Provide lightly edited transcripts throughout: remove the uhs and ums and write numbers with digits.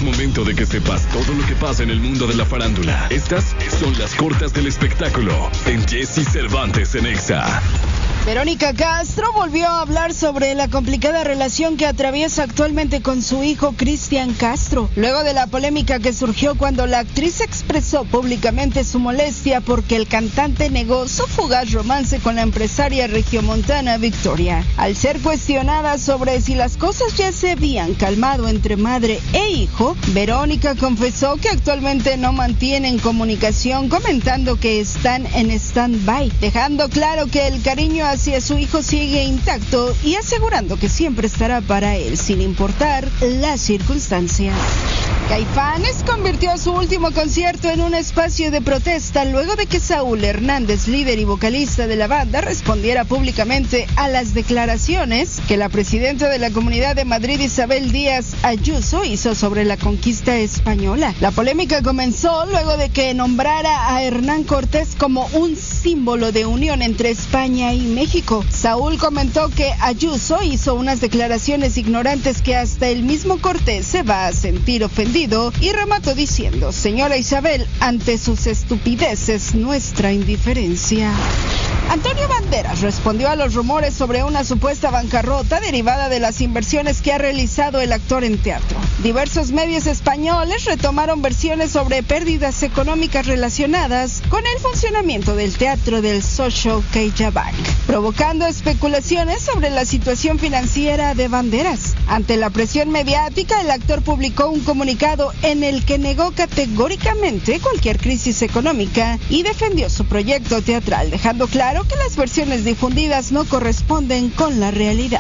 momento de que sepas todo lo que pasa en el mundo de la farándula. Estas son las cortas del espectáculo en Jesse Cervantes en Exa. Verónica Castro volvió a hablar sobre la complicada relación que atraviesa actualmente con su hijo Cristian Castro, luego de la polémica que surgió cuando la actriz expresó públicamente su molestia porque el cantante negó su fugaz romance con la empresaria regiomontana Victoria. Al ser cuestionada sobre si las cosas ya se habían calmado entre madre e hijo, Verónica confesó que actualmente no mantienen comunicación, comentando que están en stand-by, dejando claro que el cariño hacia su hijo sigue intacto y asegurando que siempre estará para él, sin importar las circunstancias. Caifanes convirtió su último concierto en un espacio de protesta luego de que Saúl Hernández, líder y vocalista de la banda, respondiera públicamente a las declaraciones que la presidenta de la Comunidad de Madrid, Isabel Díaz Ayuso, hizo sobre la conquista española. La polémica comenzó luego de que nombrara a Hernán Cortés como un símbolo de unión entre España y México. Saúl comentó que Ayuso hizo unas declaraciones ignorantes que hasta el mismo Cortés se va a sentir ofendido, y remató diciendo: señora Isabel, ante sus estupideces, nuestra indiferencia. Antonio Banderas respondió a los rumores sobre una supuesta bancarrota derivada de las inversiones que ha realizado el actor en teatro. Diversos medios españoles retomaron versiones sobre pérdidas económicas relacionadas con el funcionamiento del teatro del Social CaixaBank, provocando especulaciones sobre la situación financiera de Banderas. Ante la presión mediática, el actor publicó un comunicado en el que negó categóricamente cualquier crisis económica y defendió su proyecto teatral, dejando claro que las versiones difundidas no corresponden con la realidad.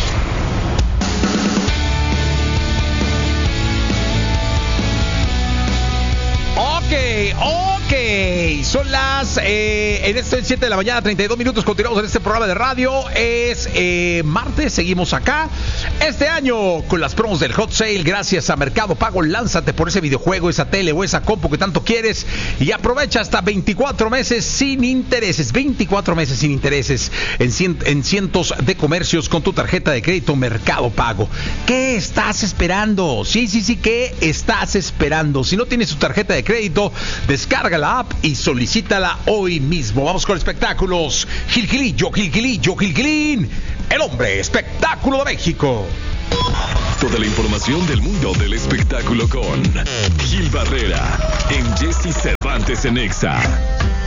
Son las en este 7 de la mañana, 32 minutos. Continuamos en este programa de radio. Es martes, seguimos acá. Este año con las promos del Hot Sale, gracias a Mercado Pago. Lánzate por ese videojuego, esa tele o esa compu que tanto quieres y aprovecha hasta 24 meses sin intereses. 24 meses sin intereses en cientos de comercios con tu tarjeta de crédito Mercado Pago. ¿Qué estás esperando? Sí, ¿qué estás esperando? Si no tienes tu tarjeta de crédito, descarga la app y solicítala hoy mismo. Vamos con espectáculos. Gilgilín, el hombre espectáculo de México. Toda la información del mundo del espectáculo con Gil Barrera en Jesse Cervantes en Exa.